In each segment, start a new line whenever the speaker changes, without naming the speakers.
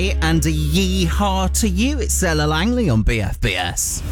And a yeehaw to you. It's Ella Langley on BFBS.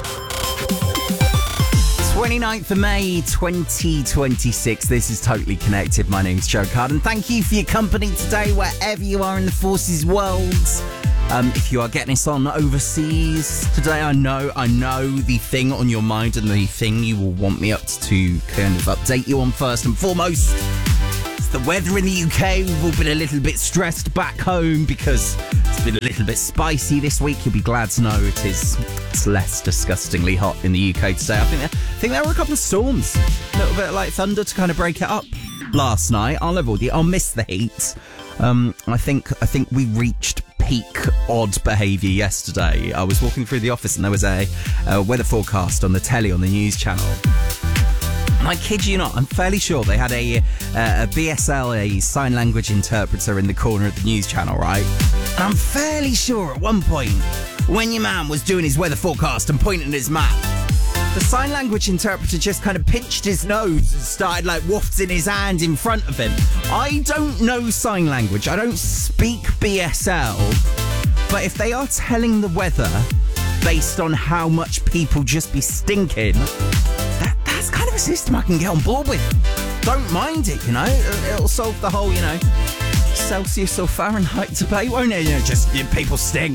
29th of May 2026. This is Totally Connected. My name's Joe Carden. Thank you for your company today, wherever you are in the forces world. If you are getting us on overseas today, I know the thing on your mind and the thing you will want me up to kind of update you on first and foremost. It's the weather in the UK. We've all been a little bit stressed back home because it's been a little bit spicy this week. You'll be glad to know it's less disgustingly hot in the UK today. I think there were a couple of storms, a little bit like thunder to kind of break it up last night. I'll miss the heat. I think we reached peak odd behaviour yesterday. I was walking through the office and there was a weather forecast on the telly on the news channel. And I kid you not, I'm fairly sure they had a BSL, a sign language interpreter in the corner of the news channel, right? And I'm fairly sure at one point, when your man was doing his weather forecast and pointing at his map, the sign language interpreter just kind of pinched his nose and started like wafting his hand in front of him. I don't know sign language. I don't speak BSL. But if they are telling the weather based on how much people just be stinking, that's kind of a system I can get on board with. Don't mind it, you know. It'll solve the whole, you know, Celsius or Fahrenheit debate, won't it? You know, just people stink.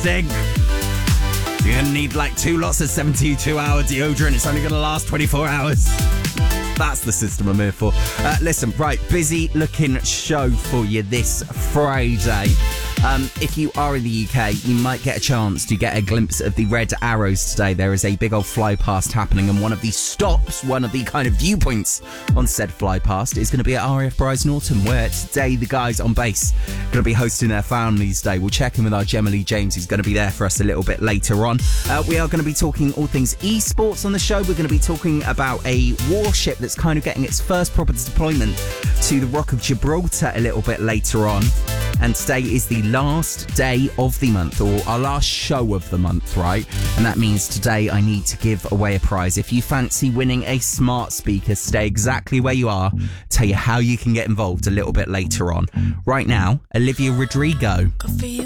You're going to need like 2 lots of 72-hour deodorant. It's only going to last 24 hours. That's the system I'm here for. Listen, right, busy looking show for you this Friday. If you are in the UK, you might get a chance to get a glimpse of the Red Arrows today. There is a big old fly past happening, and one of the stops, one of the kind of viewpoints on said fly past is going to be at RAF Brize Norton, where today the guys on base are going to be hosting their Families Day. We'll check in with our Gemma Lee James, who's going to be there for us a little bit later on. We are going to be talking all things esports on the show. We're going to be talking about a warship that's kind of getting its first proper deployment to the Rock of Gibraltar a little bit later on. And today is the last day of the month, or our last show of the month, right? And that means today I need to give away a prize. If you fancy winning a smart speaker, stay exactly where you are. Tell you how you can get involved a little bit later on. Right now, Olivia Rodrigo.
Good for you.